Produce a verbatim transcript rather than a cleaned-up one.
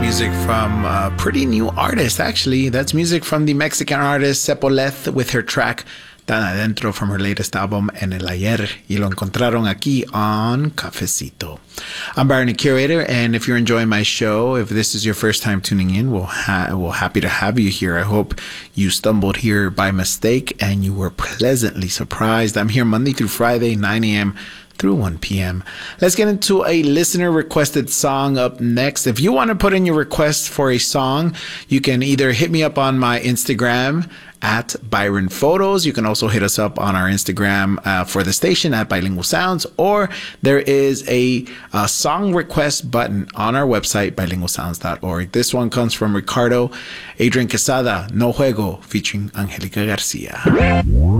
music from a pretty new artist, actually. That's music from the Mexican artist Cepoleth with her track Tan Adentro from her latest album, En el Ayer. Y lo encontraron aquí on Cafecito. I'm Byron, the curator, and if you're enjoying my show, if this is your first time tuning in, we're, ha- we're happy to have you here. I hope you stumbled here by mistake and you were pleasantly surprised. I'm here Monday through Friday, nine a.m. through one p.m. Let's get into a listener requested song up next. If you want to put in your request for a song, you can either hit me up on my Instagram at Byron Photos. You can also hit us up on our Instagram uh, for the station at Bilingual Sounds, or there is a, a song request button on our website, bilingual sounds dot org. This one comes from Ricardo Adrian Quesada, No Juego, featuring Angelica Garcia.